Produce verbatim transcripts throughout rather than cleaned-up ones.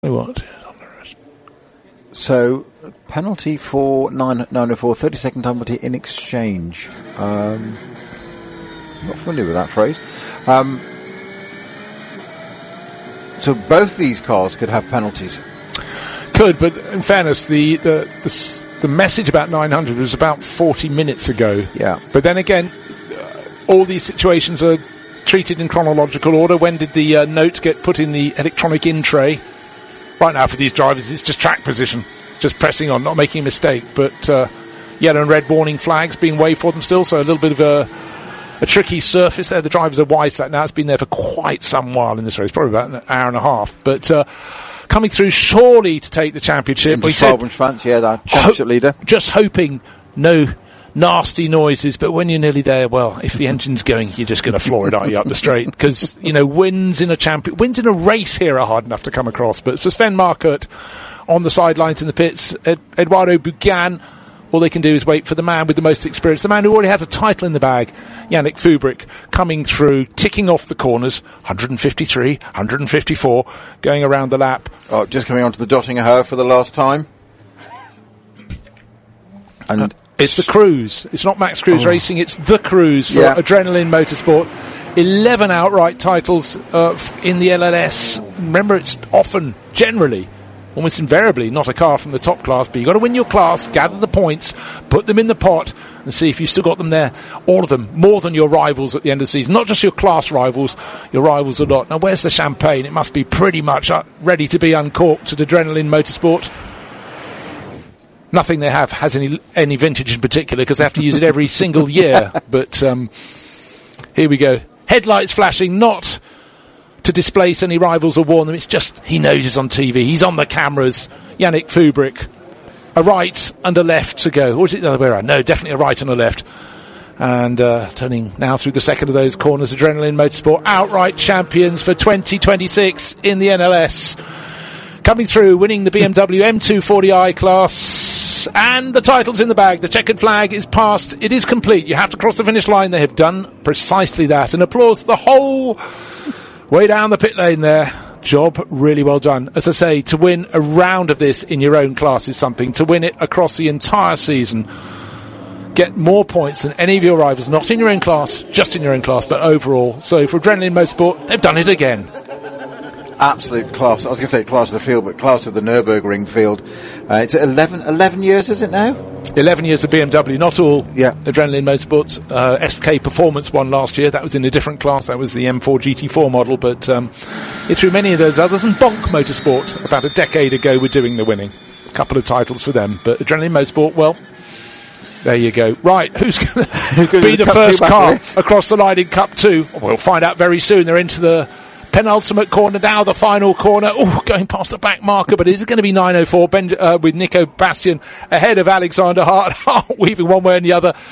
What? So, penalty for nine oh four, thirty second penalty in exchange. Um, not familiar with that phrase. Um, so both these cars could have penalties. Could, but in fairness, the the the, the message about nine hundred was about forty minutes ago. Yeah. But then again, uh, all these situations are treated in chronological order. When did the uh, note get put in the electronic in tray? Right now for these drivers, it's just track position, just pressing on, not making a mistake. But uh, yellow and red warning flags being waved for them still, so a little bit of a, a tricky surface there. The drivers are wise to that now. It's been there for quite some while in this race, probably about an hour and a half. But uh, coming through surely to take the championship. We said, France, yeah, that championship ho- leader. Just hoping no nasty noises, but when you're nearly there, well, if the engine's going, you're just going to floor it, aren't you, up the straight? Because, you know, wins in a champion, wins in a race here are hard enough to come across. But for Sven Markert on the sidelines in the pits, Ed- Eduardo Bugan, all they can do is wait for the man with the most experience, the man who already has a title in the bag, Yannick Fubrick, coming through, ticking off the corners, one fifty-three, one fifty-four, going around the lap. Oh, just coming onto the Dottinger for the last time. And... Uh, It's the Cruise. It's not Max Cruise oh. Racing. It's the Cruise for yeah. Adrenaline Motorsport. eleven outright titles uh, in the L L S. Remember, it's often, generally, almost invariably, not a car from the top class, but you've got to win your class, gather the points, put them in the pot, and see if you've still got them there. All of them, more than your rivals at the end of the season. Not just your class rivals, your rivals a lot. Now, where's the champagne? It must be pretty much uh, ready to be uncorked at Adrenaline Motorsport. Nothing they have has any any vintage in particular because they have to use it every single year. But um, here we go. Headlights flashing, not to displace any rivals or warn them. It's just he knows he's on T V. He's on the cameras. Yannick Fubrick. A right and a left to go. Or is it the other way around? No, definitely a right and a left. And uh, turning now through the second of those corners, Adrenaline Motorsport outright champions for twenty twenty-six in the N L S. Coming through, winning the B M W M two forty i class. And the title's in the bag. The checkered flag is passed. It is complete. You have to cross the finish line. They have done precisely that. And applause the whole way down the pit lane there. Job really well done. As I say, to win a round of this in your own class is something. To win it across the entire season, get more points than any of your rivals, not in your own class, just in your own class, but overall. So for Adrenaline Motorsport, they've done it again. Absolute class. I was going to say class of the field, but class of the Nürburgring field. Uh, it's eleven, eleven years, is it now? eleven years of B M W, not all yeah. Adrenaline Motorsports. Uh, S K Performance won last year. That was in a different class. That was the M four G T four model, but um, it threw many of those others. And Bonk Motorsport, about a decade ago, were doing the winning. A couple of titles for them. But Adrenaline Motorsport, well, there you go. Right, who's going to be the first car across the line in Cup two? We'll find out very soon. They're into the penultimate corner, now the final corner. Oh, going past the back marker, but is it going to be nine oh four ben, uh, with Nico Bastian ahead of Alexander Hart, weaving one way and the other.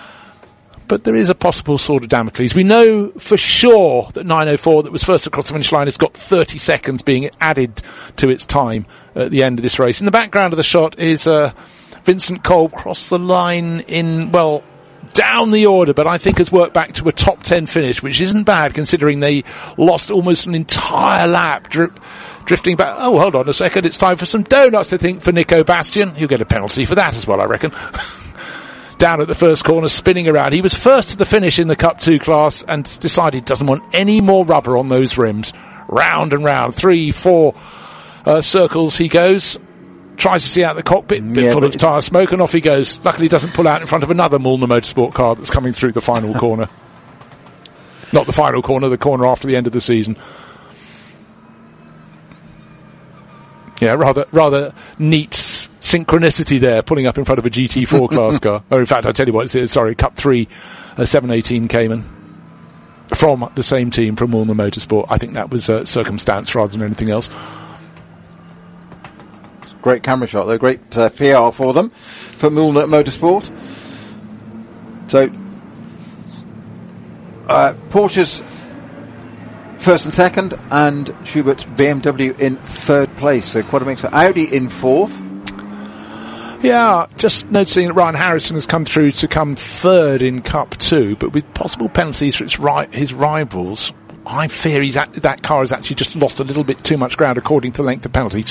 But there is a possible sword of Damocles. We know for sure that nine oh four, that was first across the finish line, has got thirty seconds being added to its time at the end of this race. In the background of the shot is uh, Vincent Kolb crossed the line in, well, down the order, but I think has worked back to a top ten finish, which isn't bad considering they lost almost an entire lap dri- drifting back. Oh, hold on a second. It's time for some donuts, I think, for Nico Bastian. He'll get a penalty for that as well, I reckon. Down at the first corner, spinning around. He was first to the finish in the Cup two class and decided he doesn't want any more rubber on those rims. Round and round. Three, four uh, circles he goes. Tries to see out the cockpit, bit yeah, full of tyre smoke, and off he goes. Luckily, he doesn't pull out in front of another Mullner Motorsport car that's coming through the final corner. Not the final corner, the corner after the end of the season. Yeah, rather rather neat synchronicity there, pulling up in front of a G T four class car. Or in fact, I'll tell you what, it's, sorry, Cup three, uh, seven eighteen Cayman. From the same team, from Mullner Motorsport. I think that was uh, circumstance rather than anything else. Great camera shot, though. Great uh, P R for them, for Mullner Motorsport. So, uh, Porsche's first and second, and Schubert's B M W in third place. So quite a mix. Audi in fourth. Yeah, just noticing that Ryan Harrison has come through to come third in Cup two, but with possible penalties for its ri- his rivals. I fear he's at, that car has actually just lost a little bit too much ground according to length of penalty.